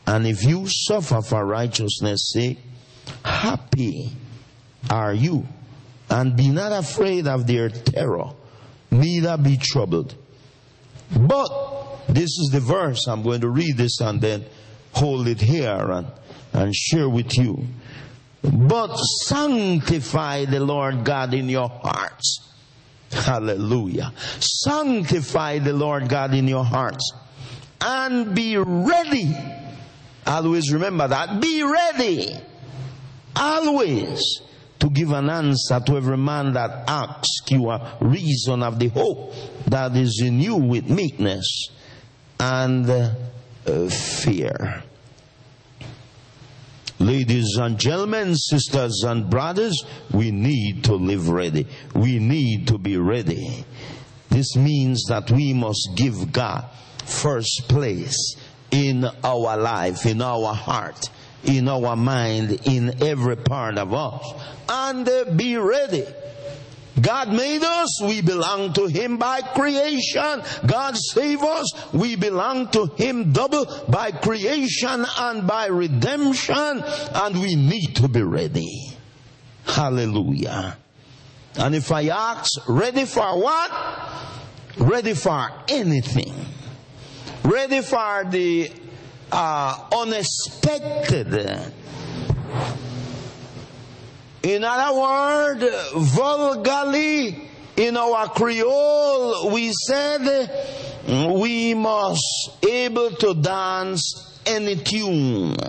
And if you suffer for righteousness' sake, happy are you. And be not afraid of their terror, neither be troubled. But, this is the verse, I'm going to read this and then hold it here and share with you. But sanctify the Lord God in your hearts. Hallelujah. Sanctify the Lord God in your hearts. And be ready. Always remember that. Be ready. Always to give an answer to every man that asks you a reason of the hope that is in you with meekness and fear. Ladies and gentlemen, sisters and brothers, we need to live ready. We need to be ready. This means that we must give God first place in our life, in our heart, in our mind, in every part of us. And be ready. God made us, we belong to Him by creation. God saved us, we belong to Him double by creation and by redemption. And we need to be ready. Hallelujah. And if I ask, ready for what? Ready for anything. Ready for the unexpected. In other words, vulgarly, in our Creole, we said we must able to dance any tune.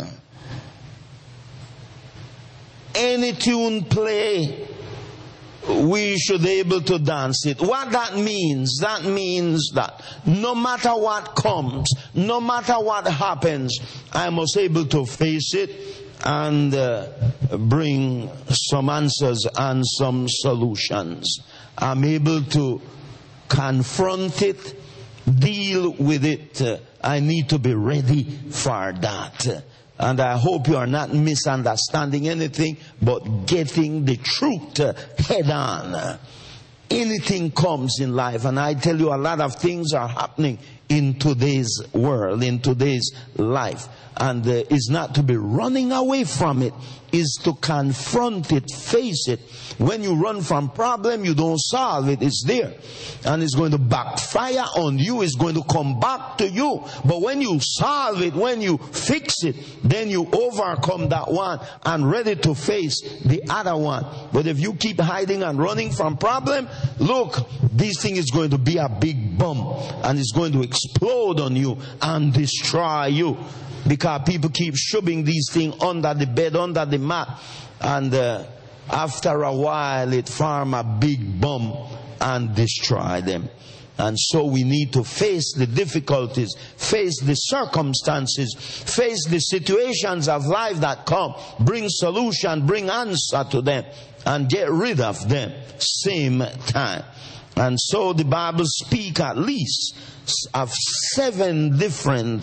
Any tune play, we should be able to dance it. What that means that no matter what comes, no matter what happens, I must be able to face it and bring some answers and some solutions. I'm able to confront it, deal with it. I need to be ready for that. And I hope you are not misunderstanding anything, but getting the truth head on. Anything comes in life, and I tell you, a lot of things are happening in today's world, in today's life. And is not to be running away from it, is to confront it, face it. When you run from problem, you don't solve it. It's there. And it's going to backfire on you. It's going to come back to you. But when you solve it, when you fix it, then you overcome that one and ready to face the other one. But if you keep hiding and running from problem, look, this thing is going to be a big bomb. And it's going to explode on you and destroy you. Because people keep shoving these things under the bed, under the mat. And after a while, it form a big bomb and destroy them. And so we need to face the difficulties, face the circumstances, face the situations of life that come. Bring solution, bring answer to them. And get rid of them same time. And so the Bible speaks at least of 7 different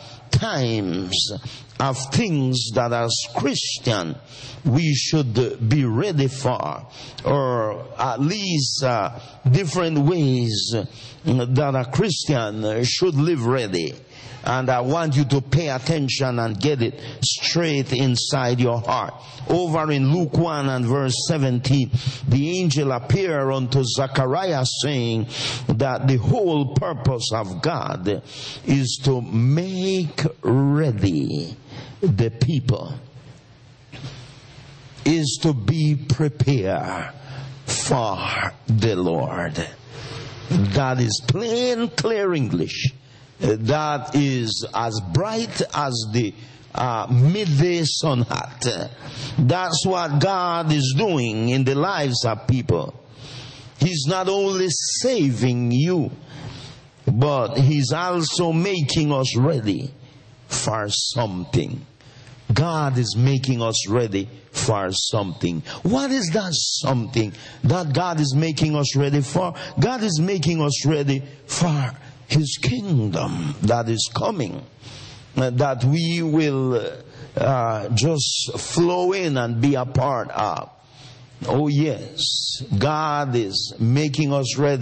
times of things that as Christian we should be ready for, or at least different ways that a Christian should live ready. And I want you to pay attention and get it straight inside your heart. Over in Luke 1 and verse 17, the angel appeared unto Zechariah saying that the whole purpose of God is to make ready the people, is to be prepared for the Lord. That is plain, clear English. That is as bright as the midday sun hat. That's what God is doing in the lives of people. He's not only saving you, but He's also making us ready for something. God is making us ready for something. What is that something that God is making us ready for? God is making us ready for His kingdom that is coming, that we will just flow in and be a part of. Oh yes, God is making us ready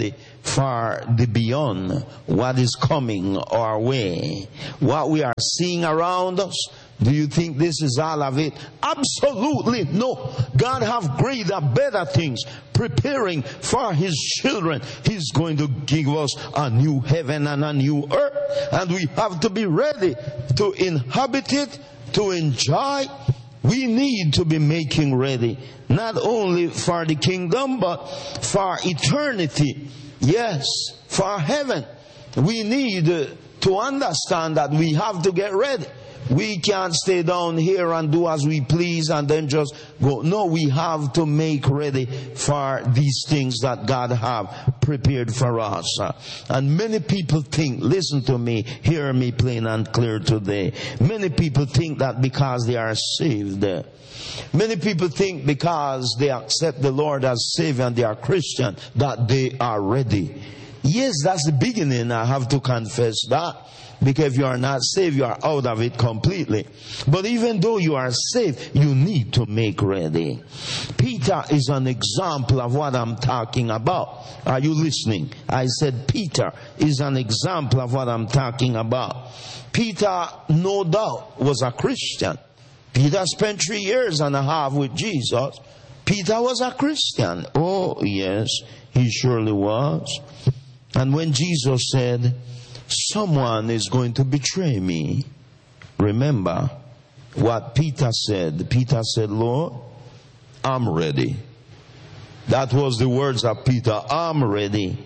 for the beyond, what is coming our way, what we are seeing around us. Do you think this is all of it? Absolutely no. God have greater, better things preparing for His children. He's going to give us a new heaven and a new earth, and we have to be ready to inhabit it, to enjoy. We need to be making ready, not only for the kingdom, but for eternity. Yes, for heaven. We need to understand that we have to get ready. We can't stay down here and do as we please and then just go. No, we have to make ready for these things that God have prepared for us. And many people think, listen to me, hear me plain and clear today. Many people think that because they are saved, many people think because they accept the Lord as Savior and they are Christian, that they are ready. Yes, that's the beginning. I have to confess that. Because if you are not saved, you are out of it completely. But even though you are saved, you need to make ready. Peter is an example of what I'm talking about. Are you listening? I said Peter is an example of what I'm talking about. Peter, no doubt, was a Christian. Peter spent 3.5 years with Jesus. Peter was a Christian. Oh, yes, he surely was. And when Jesus said, someone is going to betray me, remember what Peter said. Peter said, Lord, I'm ready. That was the words of Peter. I'm ready.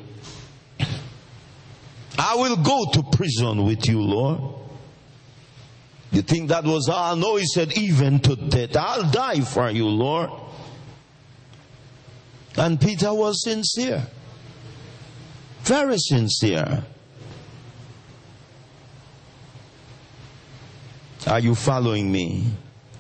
I will go to prison with you, Lord. You think that was all? No, he said, even to death. I'll die for you, Lord. And Peter was sincere. Very sincere. Are you following me?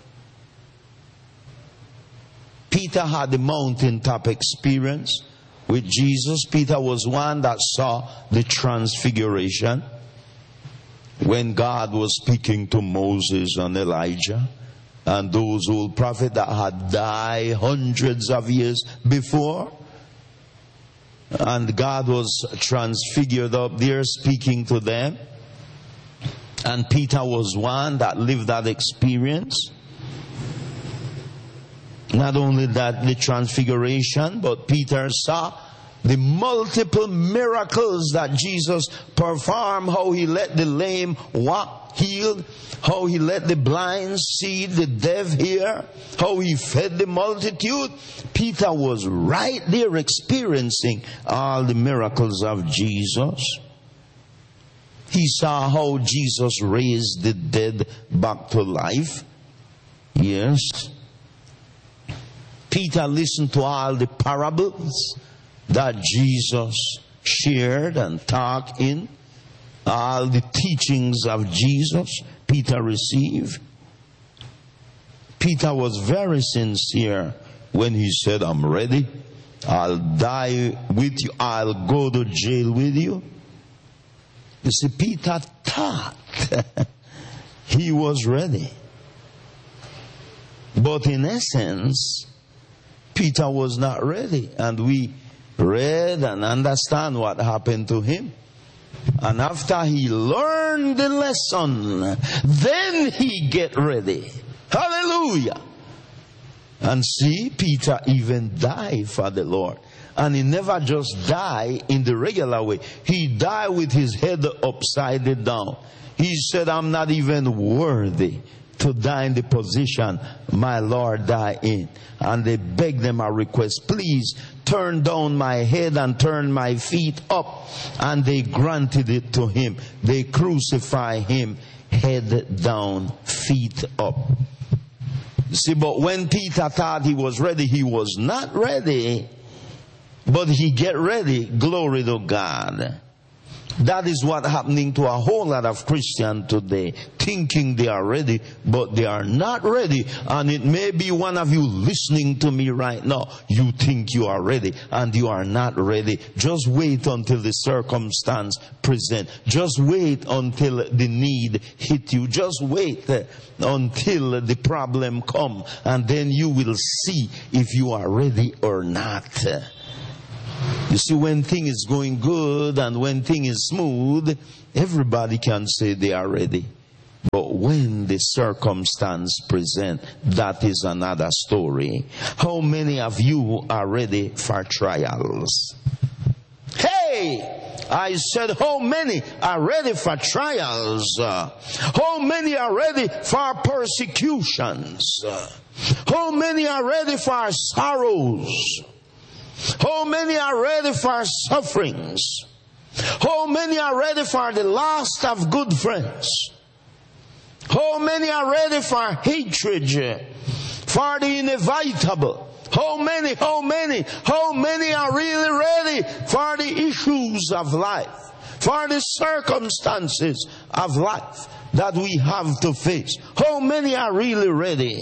Peter had the mountaintop experience with Jesus. Peter was one that saw the transfiguration when God was speaking to Moses and Elijah and those old prophets that had died hundreds of years before. And God was transfigured up there speaking to them. And Peter was one that lived that experience. Not only that, the transfiguration, but Peter saw the multiple miracles that Jesus performed, how he let the lame walk healed, how he let the blind see, the deaf hear, how he fed the multitude. Peter was right there experiencing all the miracles of Jesus. He saw how Jesus raised the dead back to life. Yes. Peter listened to all the parables that Jesus shared and taught in. All the teachings of Jesus, Peter received. Peter was very sincere when he said, I'm ready. I'll die with you. I'll go to jail with you. You see, Peter thought he was ready. But in essence, Peter was not ready. And we read and understand what happened to him. And after he learned the lesson, then he get ready. Hallelujah. And see, Peter even died for the Lord. And he never just died in the regular way. He died with his head upside down. He said, I'm not even worthy to die in the position my Lord died in. And they begged them a request, please turn down my head and turn my feet up. And they granted it to him. They crucified him, head down, feet up. See, but when Peter thought he was ready, he was not ready. But he get ready. Glory to God. That is what happening to a whole lot of Christians today. Thinking they are ready, but they are not ready. And it may be one of you listening to me right now. You think you are ready and you are not ready. Just wait until the circumstance present. Just wait until the need hit you. Just wait until the problem come. And then you will see if you are ready or not. You see, when thing is going good and when thing is smooth, everybody can say they are ready. But when the circumstance present, that is another story. How many of you are ready for trials? Hey! I said, how many are ready for trials? How many are ready for persecutions? How many are ready for sorrows? How many are ready for sufferings? How many are ready for the loss of good friends? How many are ready for hatred, for the inevitable? How many are really ready for the issues of life, for the circumstances of life that we have to face? How many are really ready?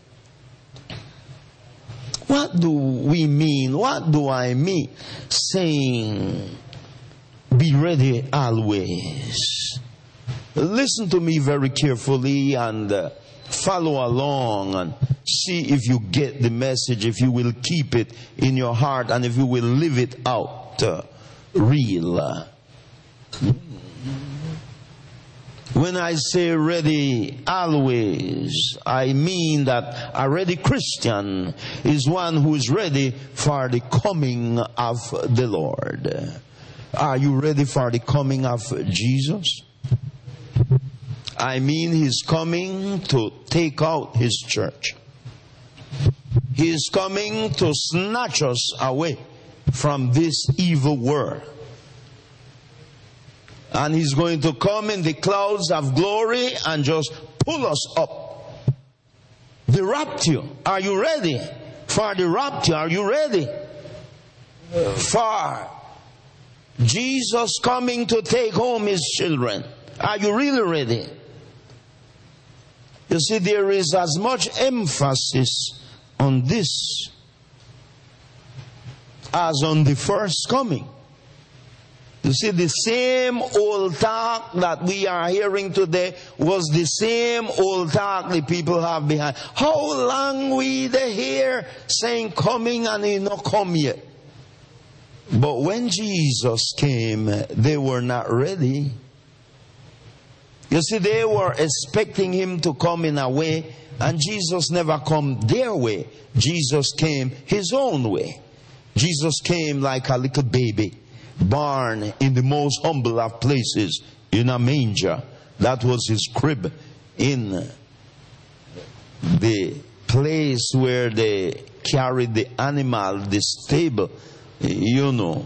What do we mean? What do I mean saying, be ready always? Listen to me very carefully and follow along and see if you get the message, if you will keep it in your heart, and if you will live it out real. When I say ready always, I mean that a ready Christian is one who is ready for the coming of the Lord. Are you ready for the coming of Jesus? I mean, He's coming to take out His church. He is coming to snatch us away from this evil world. And He's going to come in the clouds of glory and just pull us up. The rapture. Are you ready for the rapture? Are you ready for Jesus coming to take home His children? Are you really ready? You see, there is as much emphasis on this as on the first coming. You see, the same old talk that we are hearing today was the same old talk the people have behind. How long we they hear saying coming and He not come yet? But when Jesus came, they were not ready. You see, they were expecting Him to come in a way, and Jesus never come their way. Jesus came His own way. Jesus came like a little baby, born in the most humble of places, in a manger. That was His crib, in the place where they carried the animal, the stable, you know.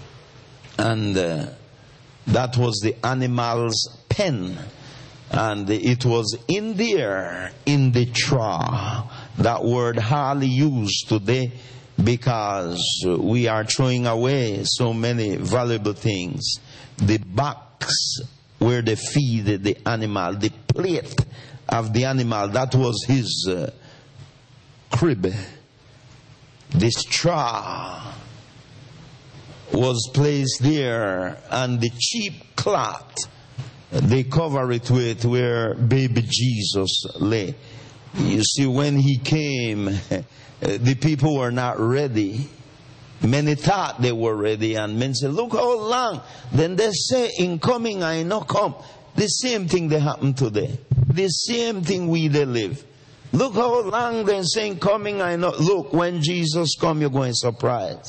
And that was the animal's pen. And it was in there, in the trough. That word hardly used today because we are throwing away so many valuable things. The box where they feed the animal, the plate of the animal, that was his crib. This trough was placed there, and the cheap cloth they cover it with where baby Jesus lay. You see, when He came, the people were not ready. Many thought they were ready, and men said, look how long. Then they say, in coming I not come. The same thing that happened today. The same thing we they live. Look how long they're saying coming I not. Look, when Jesus come, you're going surprise.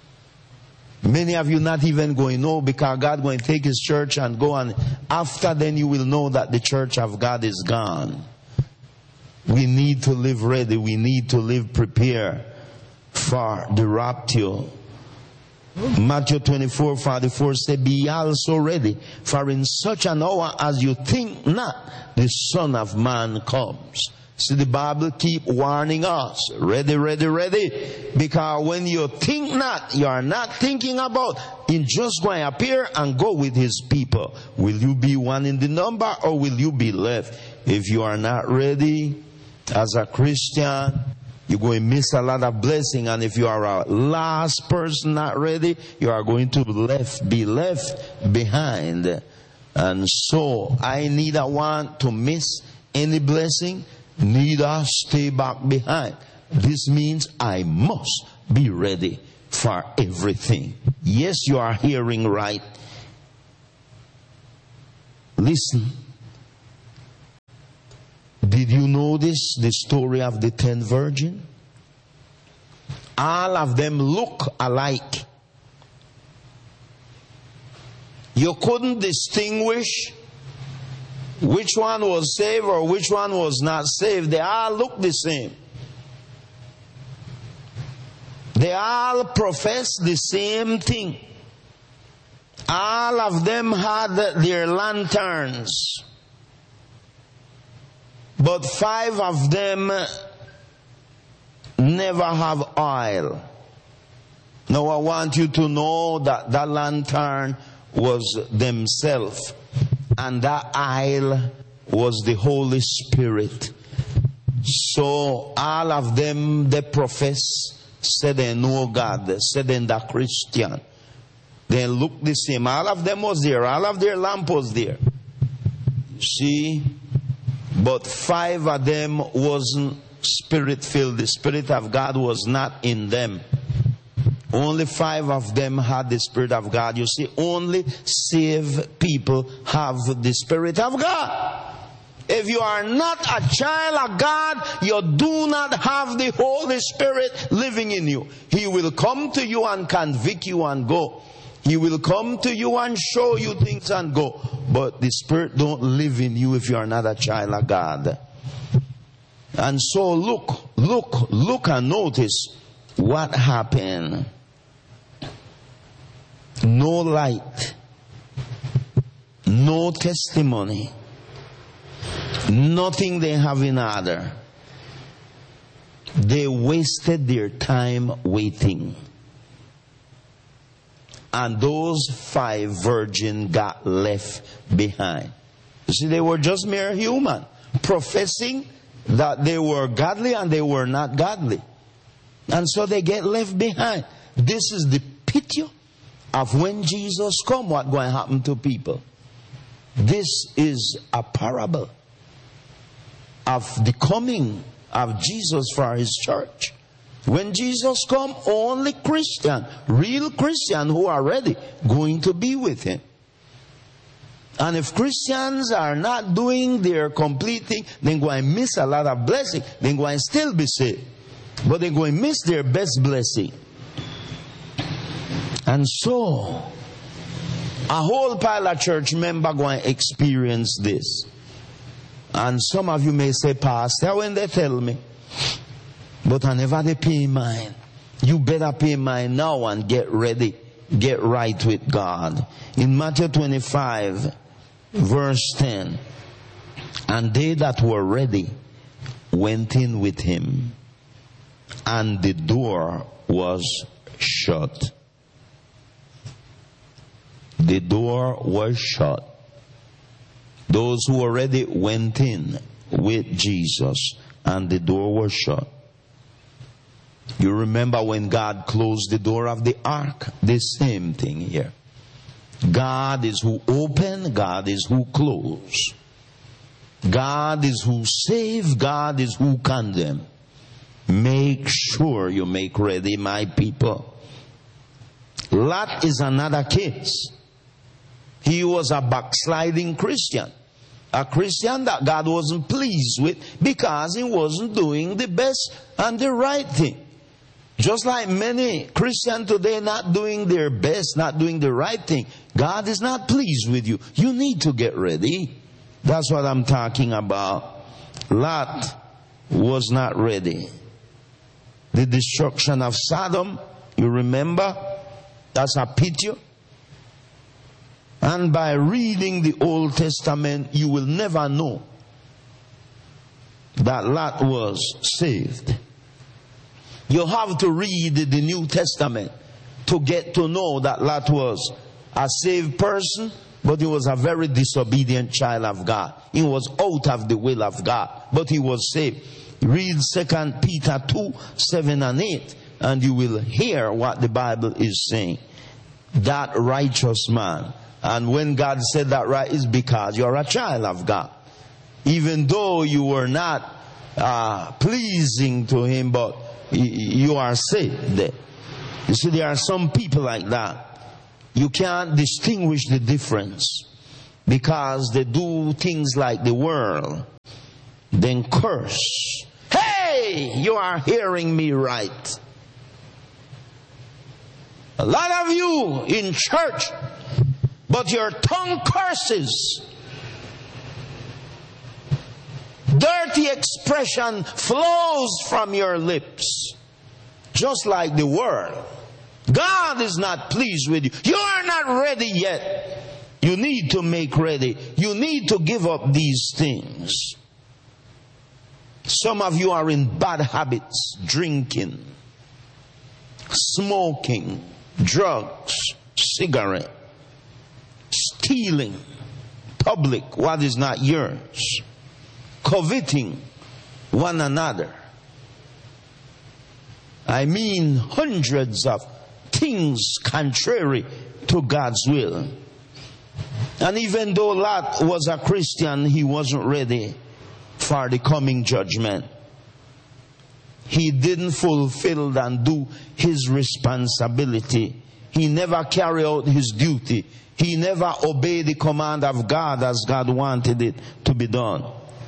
Many of you not even going to know, because God going to take His church and go, and after then you will know that the church of God is gone. We need to live ready. We need to live prepared for the rapture. Matthew 24:44 said, be also ready, for in such an hour as you think not, the Son of Man comes. See, the Bible keep warning us, ready, ready, ready. Because when you think not, you are not thinking about He's just going to appear and go with His people. Will you be one in the number, or will you be left? If you are not ready as a Christian, you're going to miss a lot of blessing. And if you are a last person not ready, you are going to be left behind. And so I neither want to miss any blessing, neither stay back behind. This means I must be ready for everything. Yes, you are hearing right. Listen. Did you notice the story of the 10 virgins? All of them look alike. You couldn't distinguish which one was saved or which one was not saved. They all look the same. They all profess the same thing. All of them had their lanterns. But 5 of them never have oil. Now I want you to know that that lantern was themselves. And that oil was the Holy Spirit. So all of them, they profess, say they know God, they say they're Christian. They look the same. All of them was there. All of their lamp was there. See? But 5 of them wasn't Spirit-filled. The Spirit of God was not in them. Only 5 of them had the Spirit of God. You see, only saved people have the Spirit of God. If you are not a child of God, you do not have the Holy Spirit living in you. He will come to you and convict you and go. He will come to you and show you things and go. But the Spirit don't live in you if you are not a child of God. And so look and notice what happened. No light, no testimony, nothing they have in order. They wasted their time waiting. And those 5 virgins got left behind. You see, they were just mere human, professing that they were godly and they were not godly. And so they get left behind. This is the picture of when Jesus come, what going to happen to people. This is a parable of the coming of Jesus for his church. When Jesus come, only Christian, real Christian who are ready, going to be with him. And if Christians are not doing their complete thing, they're going to miss a lot of blessing. They're going to still be saved, but they're going to miss their best blessing. And so, a whole pile of church members going to experience this. And some of you may say, Pastor, when they tell me, but I never they pay mine. You better pay mine now and get ready. Get right with God. In Matthew 25, verse 10, and they that were ready went in with him, and the door was shut. The door was shut. Those who were ready went in with Jesus, and the door was shut. You remember when God closed the door of the ark? The same thing here. God is who open, God is who close. God is who save, God is who condemn. Make sure you make ready, my people. Lot is another case. He was a backsliding Christian. A Christian that God wasn't pleased with because he wasn't doing the best and the right thing. Just like many Christians today not doing their best, not doing the right thing. God is not pleased with you. You need to get ready. That's what I'm talking about. Lot was not ready. The destruction of Sodom, you remember? That's a picture. And by reading the Old Testament, you will never know that Lot was saved. You have to read the New Testament to get to know that Lot was a saved person, but he was a very disobedient child of God. He was out of the will of God, but he was saved. Read 2 Peter 2, 7 and 8, and you will hear what the Bible is saying. That righteous man. And when God said that right, is because you are a child of God. Even though you were not pleasing to him, but you are saved. You see, there are some people like that. You can't distinguish the difference because they do things like the world, then curse. Hey, you are hearing me right. A lot of you in church, but your tongue curses. Dirty expression flows from your lips, just like the world. God is not pleased with you. You are not ready yet. You need to make ready. You need to give up these things. Some of you are in bad habits, drinking, smoking, drugs, cigarette, stealing, public what is not yours, coveting one another. I mean hundreds of things contrary to God's will. And even though Lot was a Christian, he wasn't ready for the coming judgment. He didn't fulfill and do his responsibility. He never carried out his duty. He never obeyed the command of God as God wanted it to be done.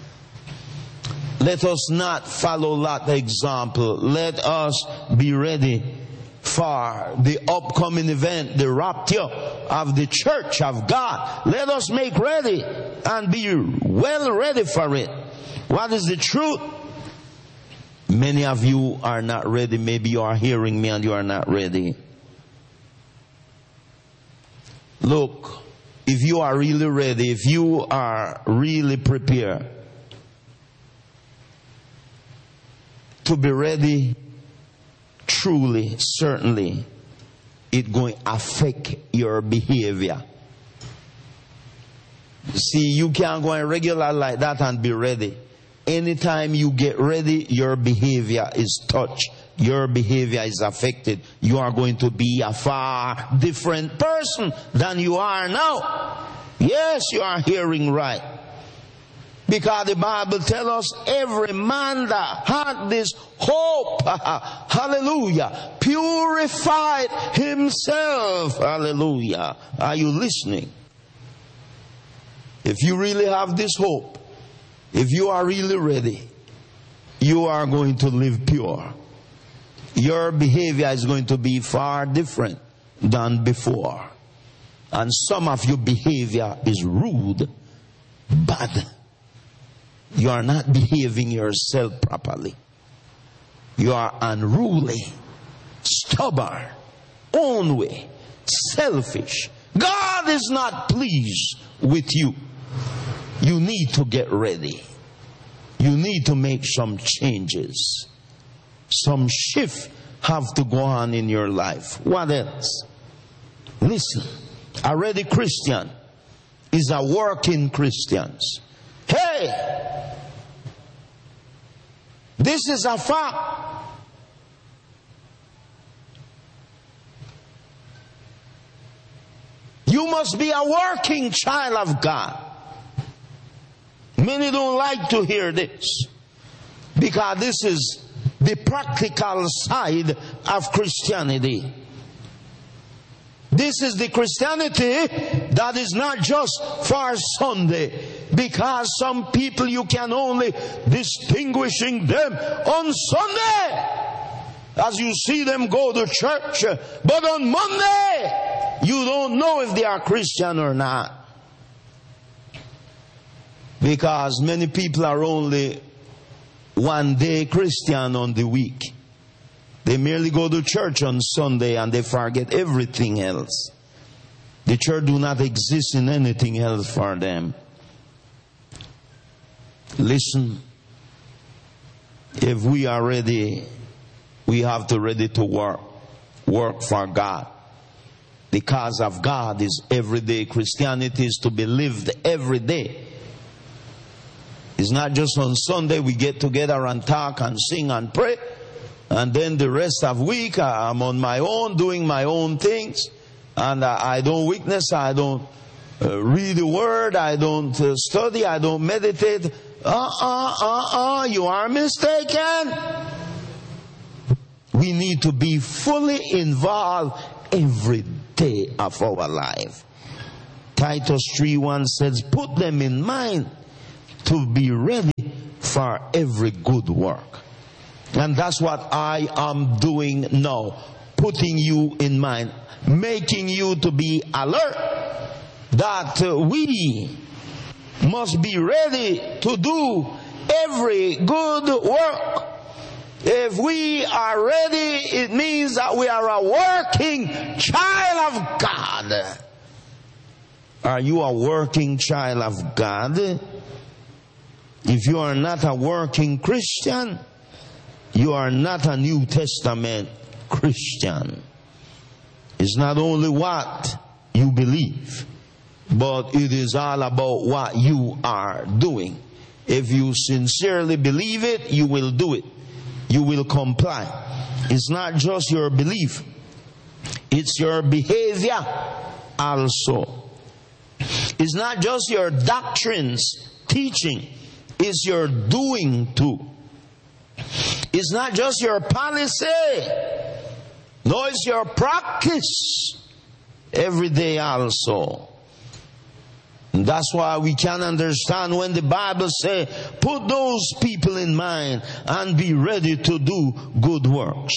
Let us not follow Lot's example. Let us be ready for the upcoming event, the rapture of the church of God. Let us make ready and be well ready for it. What is the truth? Many of you are not ready. Maybe you are hearing me and you are not ready. Look, if you are really ready, if you are really prepared to be ready, truly, certainly, it's going to affect your behavior. See, you can't go in regular like that and be ready. Anytime you get ready, your behavior is touched. Your behavior is affected. You are going to be a far different person than you are now. Yes, you are hearing right. Because the Bible tells us every man that had this hope, hallelujah, purified himself. Hallelujah. Are you listening? If you really have this hope, if you are really ready, you are going to live pure. Your behavior is going to be far different than before. And some of your behavior is rude, bad. You are not behaving yourself properly. You are unruly, stubborn, own way, selfish. God is not pleased with you. You need to get ready. You need to make some changes. Some shift have to go on in your life. What else? Listen, a ready Christian is a working Christian. Hey! This is a fact. You must be a working child of God. Many don't like to hear this because this is the practical side of Christianity. This is the Christianity that is not just for Sunday, because some people you can only distinguishing them on Sunday as you see them go to church, but on Monday you don't know if they are Christian or not, because many people are only one day Christian on the week. They merely go to church on Sunday and they forget everything else. The church do not exist in anything else for them. Listen, if we are ready, we have to ready to work for God. The cause of God is everyday. Christianity is to be lived every day. It's not just on Sunday we get together and talk and sing and pray, and then the rest of the week I'm on my own doing my own things, and I don't witness, I don't read the word, I don't study, I don't meditate. You are mistaken. We need to be fully involved every day of our life. Titus 3:1 says, put them in mind to be ready for every good work. And that's what I am doing now. Putting you in mind. Making you to be alert that we must be ready to do every good work. If we are ready, it means that we are a working child of God. Are you a working child of God? If you are not a working Christian, you are not a New Testament Christian. It's not only what you believe, but it is all about what you are doing. If you sincerely believe it, you will do it. You will comply. It's not just your belief. It's your behavior also. It's not just your doctrines, teaching. It's your doing too. It's not just your policy. No, it's your practice every day also. And that's why we can understand when the Bible says, put those people in mind and be ready to do good works.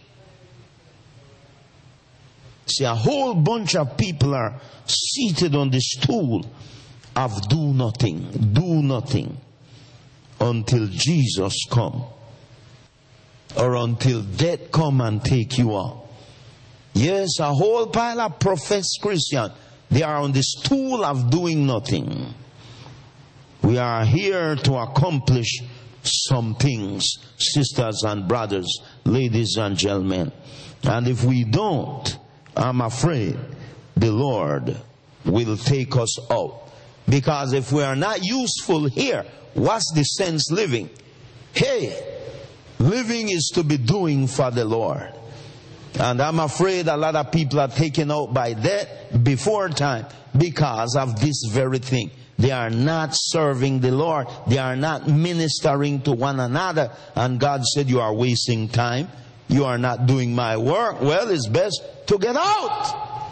See, a whole bunch of people are seated on the stool of do nothing until Jesus come, or until death come and take you out. Yes, a whole pile of professed Christians, they are on the stool of doing nothing. We are here to accomplish some things, sisters and brothers, ladies and gentlemen. And if we don't, I'm afraid the Lord will take us out. Because if we are not useful here, what's the sense living? Hey, living is to be doing for the Lord. And I'm afraid a lot of people are taken out by death before time because of this very thing. They are not serving the Lord. They are not ministering to one another. And God said, you are wasting time. You are not doing my work. Well, it's best to get out.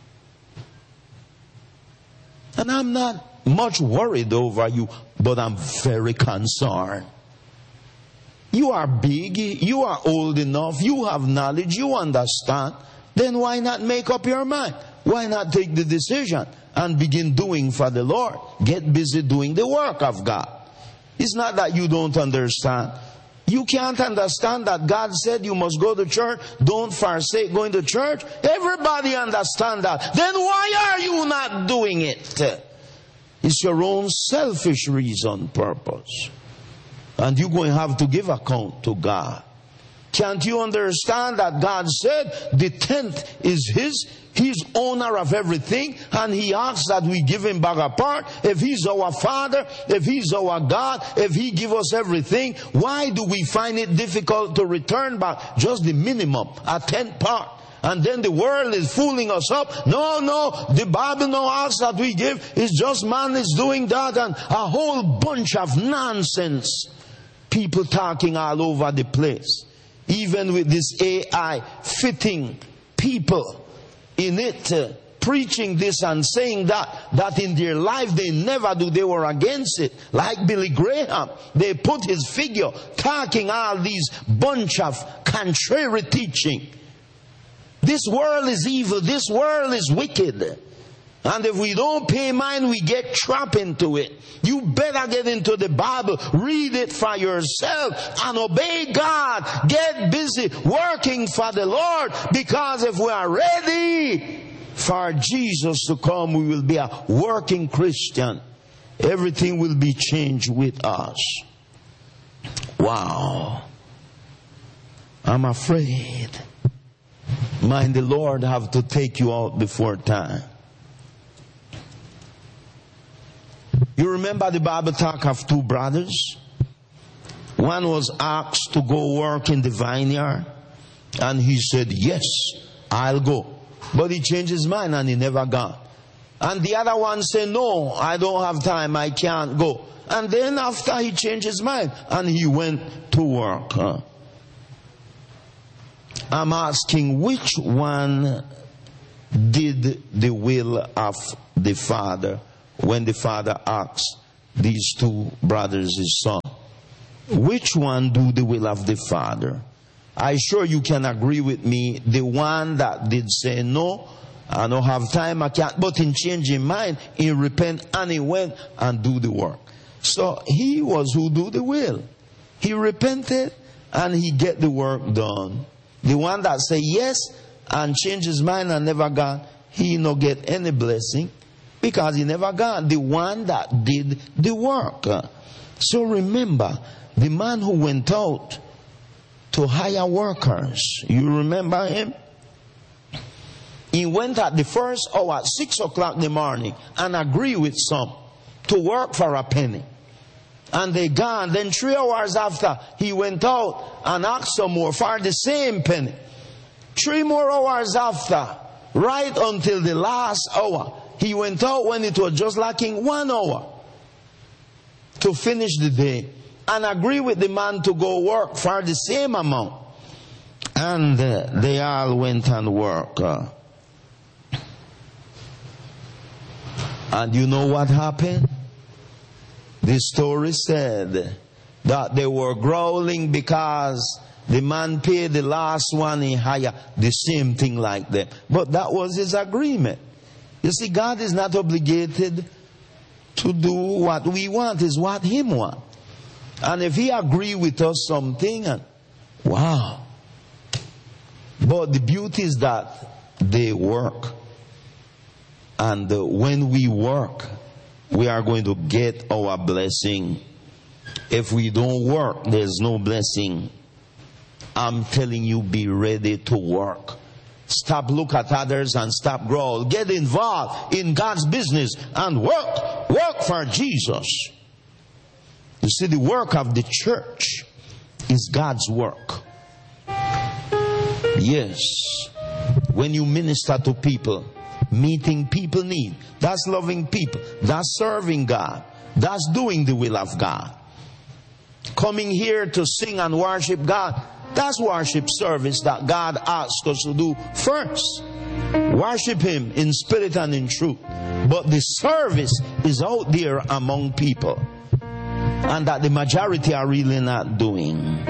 And I'm not much worried over you, but I'm very concerned. You are big, you are old enough, you have knowledge, you understand. Then why not make up your mind? Why not take the decision and begin doing for the Lord? Get busy doing the work of God. It's not that you don't understand. You can't understand that God said you must go to church. Don't forsake going to church. Everybody understand that. Then why are you not doing it? It's your own selfish reason, purpose. And you're going to have to give account to God. Can't you understand that God said the tent is His? He's owner of everything, and He asks that we give Him back a part. If He's our Father, if He's our God, if He give us everything, why do we find it difficult to return back just the minimum, a 10th part? And then the world is fooling us up. No, the Bible now asks that we give. It's just man is doing that, and a whole bunch of nonsense. People talking all over the place. Even with this AI fitting people in it, preaching this and saying that in their life they never do. They were against it. Like Billy Graham, they put his figure talking all these bunch of contrary teaching. This world is evil. This world is wicked. And if we don't pay mind, we get trapped into it. You better get into the Bible, read it for yourself, and obey God. Get busy working for the Lord, because if we are ready for Jesus to come, we will be a working Christian. Everything will be changed with us. Wow. I'm afraid. Mind the Lord have to take you out before time. You remember the Bible talk of two brothers? One was asked to go work in the vineyard, and he said, yes, I'll go. But he changed his mind and he never gone. And the other one said, no, I don't have time, I can't go. And then after he changed his mind and he went to work. I'm asking, which one did the will of the Father when the Father asked these two brothers, his son? Which one do the will of the Father? I'm sure you can agree with me. The one that did say, no, I don't have time, I can't. But in changing mind, he repent and he went and do the work. So he was who do the will. He repented and he get the work done. The one that say yes and change his mind and never gone, he no get any blessing because he never gone. The one that did the work. So remember, the man who went out to hire workers, you remember him? He went at the first hour at 6 o'clock in the morning and agreed with some to work for a penny. And they gone. Then 3 hours after, he went out and asked some more for the same penny. 3 more hours after, right until the last hour, he went out when it was just lacking 1 hour to finish the day. And agree with the man to go work for the same amount. And they all went and worked. And you know what happened? The story said that they were growling because the man paid the last one in hire the same thing like them. But that was his agreement. You see, God is not obligated to do what we want. It's what Him wants. And if He agree with us something, and wow. But the beauty is that they work. And when we work, we are going to get our blessing. If we don't work, there's no blessing. I'm telling you, be ready to work. Stop look at others and stop growl. Get involved in God's business and work. Work for Jesus. You see, the work of the church is God's work. Yes. When you minister to people, meeting people need, that's loving people, that's serving God, that's doing the will of God. Coming here to sing and worship God, that's worship service that God asks us to do first. Worship Him in spirit and in truth. But the service is out there among people, and that the majority are really not doing.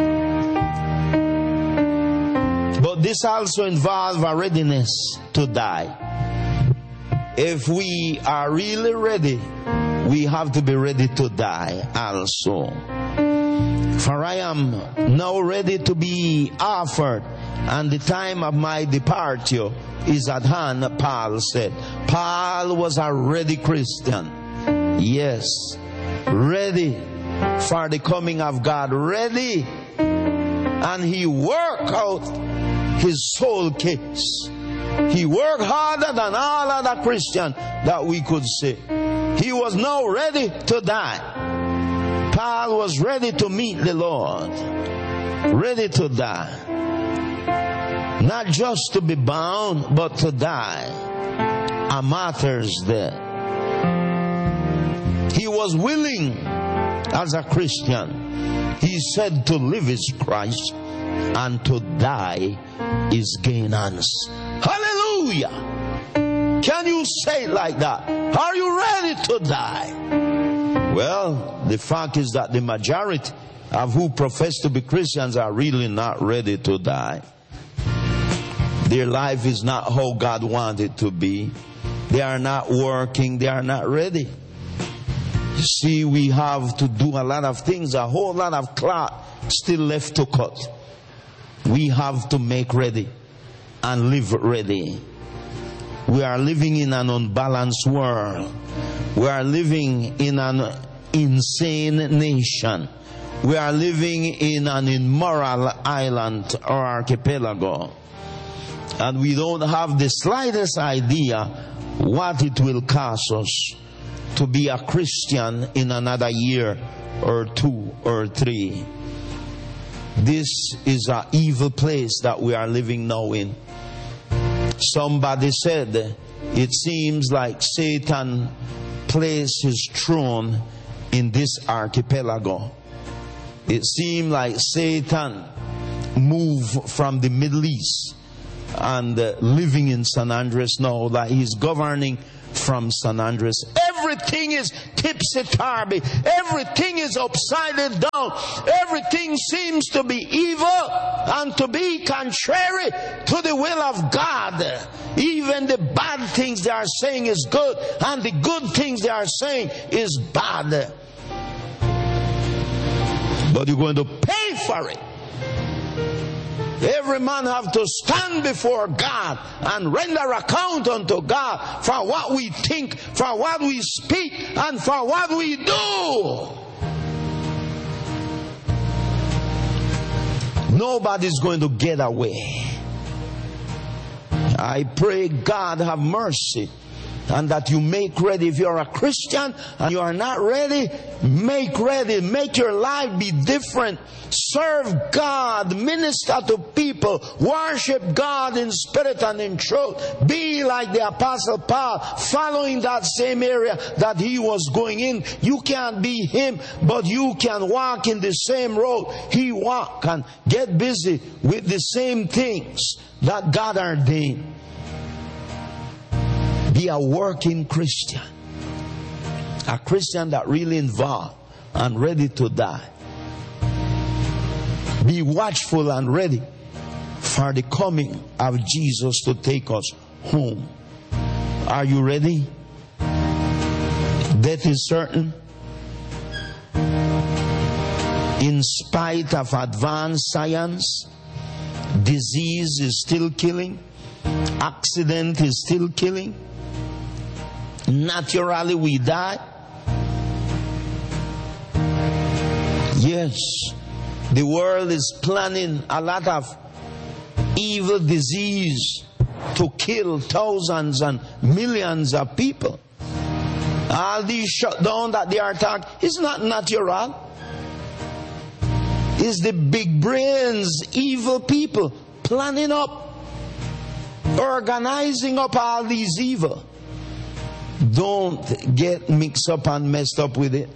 But this also involves a readiness to die. If we are really ready, we have to be ready to die also. For I am now ready to be offered, and the time of my departure is at hand, Paul said. Paul was a ready Christian. Yes, ready for the coming of God. Ready. And he worked out his soul case. He worked harder than all other Christians that we could say. He was now ready to die. Paul was ready to meet the Lord. Ready to die. Not just to be bound, but to die. A martyr's death. He was willing as a Christian. He said to live is Christ and to die is gain. Hallelujah! Can you say it like that? Are you ready to die? Well, the fact is that the majority of who profess to be Christians are really not ready to die. Their life is not how God wanted it to be. They are not working. They are not ready. You see, we have to do a lot of things. A whole lot of cloth still left to cut. We have to make ready and live ready. We are living in an unbalanced world. We are living in an insane nation. We are living in an immoral island or archipelago. And we don't have the slightest idea what it will cost us to be a Christian in another year or 2 or 3. This is an evil place that we are living now in. Somebody said it seems like Satan placed his throne in this archipelago. It seemed like Satan moved from the Middle East and living in San Andres now, that he's governing from San Andres. Everything is tipsy-turvy. Everything is upside down. Everything seems to be evil and to be contrary to the will of God. Even the bad things they are saying is good, and the good things they are saying is bad. But you're going to pay for it. Every man have to stand before God and render account unto God for what we think, for what we speak, and for what we do. Nobody's going to get away. I pray God have mercy, and that you make ready. If you're a Christian and you are not ready, make ready. Make your life be different. Serve God. Minister to people. Worship God in spirit and in truth. Be like the Apostle Paul, following that same area that he was going in. You can't be him, but you can walk in the same road he walked, and get busy with the same things that God ordained. Be a working Christian. A Christian that really involved and ready to die. Be watchful and ready for the coming of Jesus to take us home. Are you ready? Death is certain. In spite of advanced science, disease is still killing. Accident is still killing. Naturally we die. Yes, the world is planning a lot of evil disease to kill thousands and millions of people. All these shutdown that they are talking is not natural. It's the big brains, evil people planning up, organizing up all these evil. Don't get mixed up and messed up with it.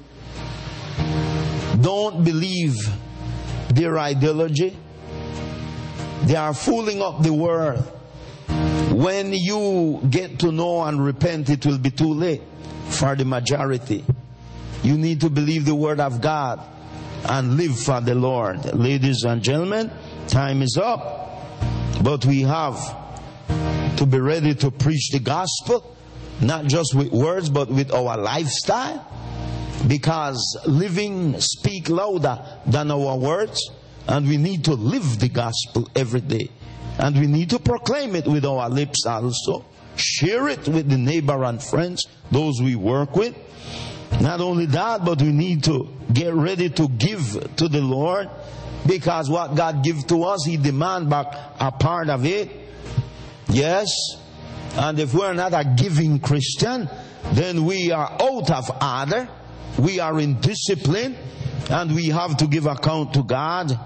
Don't believe their ideology. They are fooling up the world. When you get to know and repent, it will be too late for the majority. You need to believe the word of God and live for the Lord. Ladies and gentlemen, time is up. But we have to be ready to preach the gospel, not just with words, but with our lifestyle. Because living speak louder than our words. And we need to live the gospel every day. And we need to proclaim it with our lips also. Share it with the neighbor and friends, those we work with. Not only that, but we need to get ready to give to the Lord. Because what God gives to us, He demands back a part of it. Yes. And if we're not a giving Christian, then we are out of order. We are in discipline. And we have to give account to God.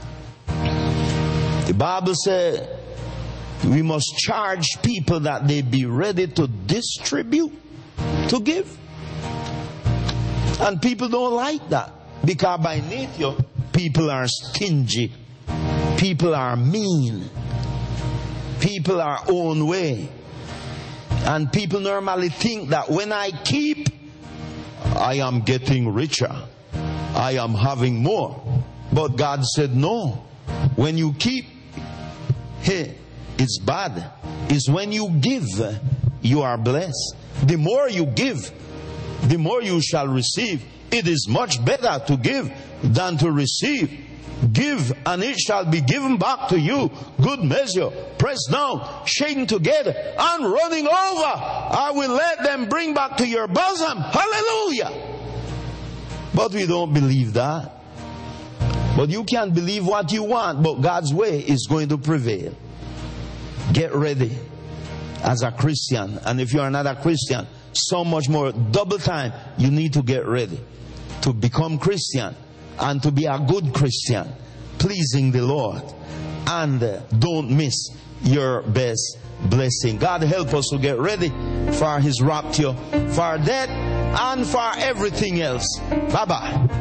The Bible says we must charge people that they be ready to distribute, to give. And people don't like that. Because by nature, people are stingy. People are mean. People are own way. And people normally think that when I keep, I am getting richer. I am having more. But God said no. When you keep, hey, it's bad. It's when you give, you are blessed. The more you give, the more you shall receive. It is much better to give than to receive. Give, and it shall be given back to you. Good measure, pressed down, shaken together, and running over. I will let them bring back to your bosom. Hallelujah. But we don't believe that. But you can believe what you want, but God's way is going to prevail. Get ready as a Christian. And if you are not a Christian, so much more, double time, you need to get ready to become Christian and to be a good Christian, pleasing the Lord. And don't miss your best blessing. God help us to get ready for His rapture, for death, and for everything else. Bye-bye.